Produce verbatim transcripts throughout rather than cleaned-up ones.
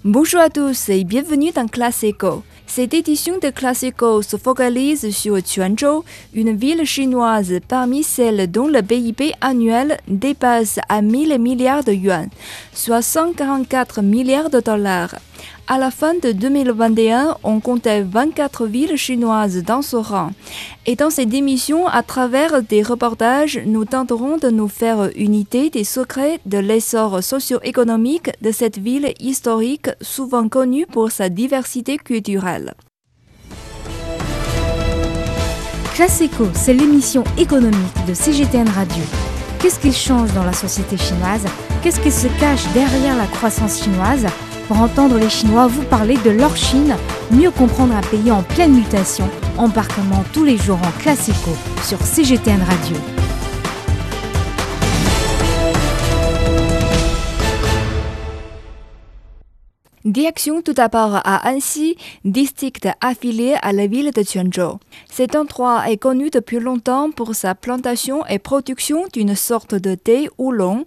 Bonjour à tous et bienvenue dans Classe Eco. Cette édition de Classe Eco se focalise sur Quanzhou, une ville chinoise parmi celles dont le P I B annuel dépasse à mille milliards de yuan, soit cent quarante-quatre milliards de dollars. À la fin de deux mille vingt et un, on comptait vingt-quatre villes chinoises dans ce rang. Et dans cette émission, à travers des reportages, nous tenterons de nous faire une idée des secrets de l'essor socio-économique de cette ville historique souvent connue pour sa diversité culturelle. Classe Eco, c'est l'émission économique de C G T N Radio. Qu'est-ce qui change dans la société chinoise? Qu'est-ce qui se cache derrière la croissance chinoise? Pour entendre les Chinois vous parler de leur Chine, mieux comprendre un pays en pleine mutation, embarquement tous les jours en Classe Eco sur C G T N Radio. Direction tout d'abord à Anxi, district affilié à la ville de Quanzhou. Cet endroit est connu depuis longtemps pour sa plantation et production d'une sorte de thé oolong.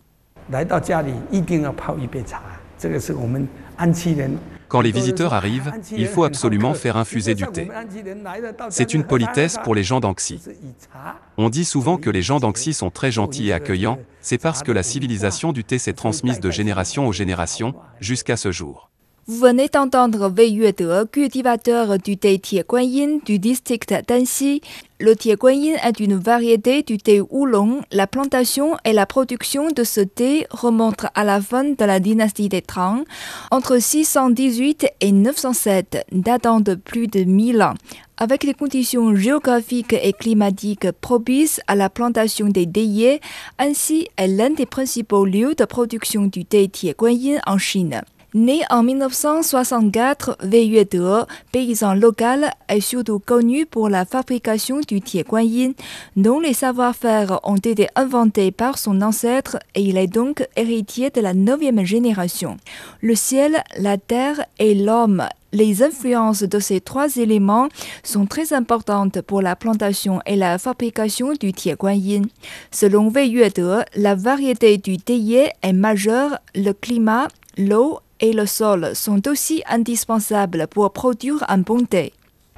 Quand les visiteurs arrivent, il faut absolument faire infuser du thé. C'est une politesse pour les gens d'Anxi. On dit souvent que les gens d'Anxi sont très gentils et accueillants, c'est parce que la civilisation du thé s'est transmise de génération en génération, jusqu'à ce jour. Vous venez d'entendre Wei Yuede, cultivateur du thé Tie Guanyin du district d'Anxi. Le Tie Guanyin est une variété du thé oolong. La plantation et la production de ce thé remontent à la fin de la dynastie des Tang, entre six cent dix-huit et neuf cent sept, datant de plus de mille ans. Avec des conditions géographiques et climatiques propices à la plantation des théiers, Anxi est l'un des principaux lieux de production du thé Tie Guanyin en Chine. Né en mille neuf cent soixante-quatre, Wei Yuede, paysan local, est surtout connu pour la fabrication du Tie Guanyin, dont les savoir-faire ont été inventés par son ancêtre et il est donc héritier de la neuvième génération. Le ciel, la terre et l'homme. Les influences de ces trois éléments sont très importantes pour la plantation et la fabrication du Tie Guanyin. Selon Wei Yuede, la variété du théier est majeure, le climat, l'eau et le sol sont aussi indispensables pour produire un bon thé.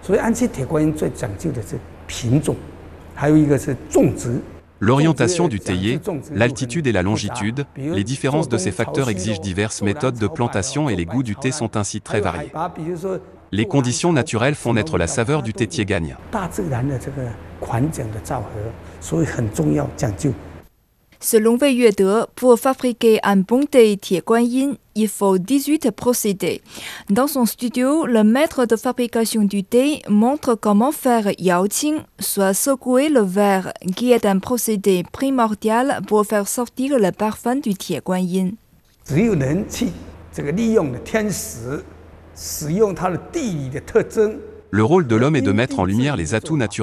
L'orientation du théier, l'altitude et la longitude, les différences de ces facteurs exigent diverses méthodes de plantation et les goûts du thé sont ainsi très variés. Les conditions naturelles font naître la saveur du thé Tie Guanyin. Selon Wei Yuede, pour fabriquer un bon thé Tie Guanyin, il faut dix-huit procédés. Dans son studio, le maître de fabrication du thé montre comment faire yaoqing, soit secouer le verre, qui est un procédé primordial pour faire sortir le parfum du Tie Guanyin. Le rôle de l'homme est de mettre en lumière les atouts naturels